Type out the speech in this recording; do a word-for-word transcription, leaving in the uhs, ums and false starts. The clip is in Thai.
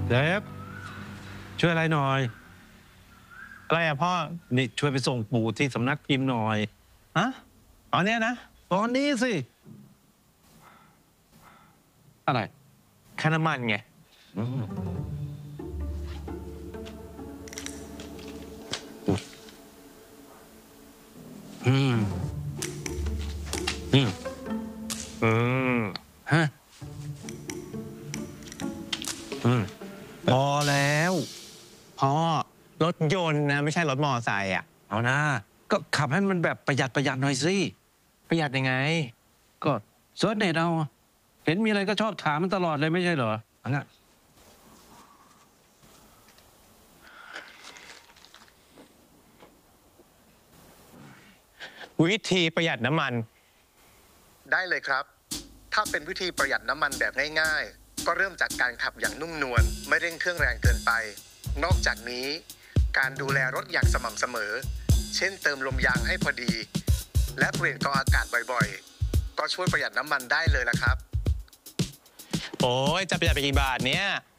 เดฟช่วยอะไรหน่อยอะไรอ่ะพ่อนี่ช่วยไปส่งปู่ที่สำนักพิมพ์หน่อยฮะอ๋อเนี้ยนะตอนนี้สิอะไรค่าน้ำมันไงอืมอืมอืมอืมฮะอืมพอแล้วพ่อรถยนต์นะไม่ใช่รถมอเตอร์ไซค์อ่ะเอานะก็ขับให้มันแบบประหยัดประหยัดหน่อยสิประหยัดยังไงก็เซิร์ชเน็ตเอาเห็นมีอะไรก็ชอบถามมันตลอดเลยไม่ใช่เหรออันนั้นวิธีประหยัดน้ำมันได้เลยครับ ถ้าเป็นวิธีประหยัดน้ำมันแบบง่ายๆ ก็เริ่มจากการขับอย่างนุ่มนวลไม่เร่งเครื่องแรงเกินไป นอกจากนี้การดูแลรถอย่างสม่ำเสมอ เช่นเติมลมยางให้พอดี และเปลี่ยนกรองอากาศบ่อยๆ ก็ช่วยประหยัดน้ำมันได้เลยละครับโอ้ยจะประหยัดไปกี่บาทเนี้ย